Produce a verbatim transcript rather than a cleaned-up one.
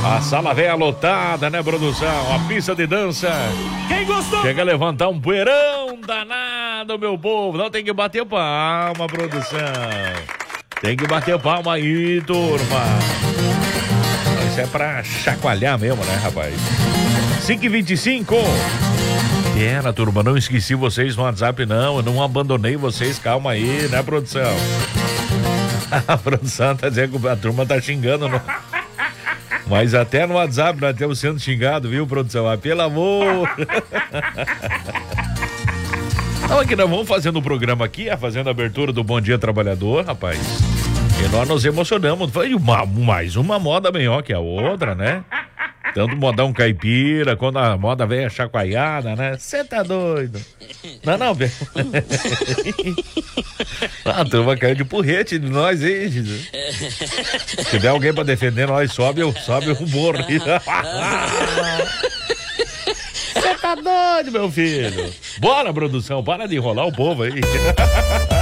A sala velha lotada, né, produção? A pista de dança. Quem gostou? Chega a levantar um poeirão danado, meu povo. Não tem que bater palma, produção. Tem que bater palma aí, turma. Isso é pra chacoalhar mesmo, né, rapaz? cinco e vinte e cinco. Pera, turma, não esqueci vocês no WhatsApp, não. Eu não abandonei vocês, calma aí, né, produção? A produção tá dizendo que a turma tá xingando, não? Mas até no WhatsApp nós estamos sendo xingados, viu, produção? Ah, pelo amor! Não, aqui nós vamos fazendo o programa aqui, fazendo a abertura do Bom Dia Trabalhador, rapaz. E nós nos emocionamos. Foi uma, mais uma moda melhor que a outra, né? Tanto modão caipira, quando a moda vem a chacoalhada, né? Você tá doido? Não, não, velho. A turma caiu de porrete de nós, hein? Se tiver alguém pra defender nós, sobe, sobe o morro. Você tá doido, meu filho? Bora, produção, para de enrolar o povo aí.